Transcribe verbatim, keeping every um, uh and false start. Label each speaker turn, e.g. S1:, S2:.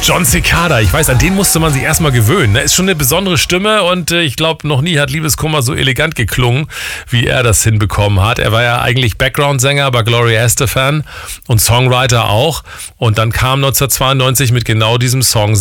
S1: Jon Secada, ich weiß, an den musste man sich erstmal gewöhnen. Er ist schon eine besondere Stimme und äh, ich glaube, noch nie hat Liebeskummer so elegant geklungen, wie er das hinbekommen hat. Er war ja eigentlich Background-Sänger bei Gloria Estefan und Songwriter auch. Und dann kam neunzehnhundertzweiundneunzig mit genau diesem Song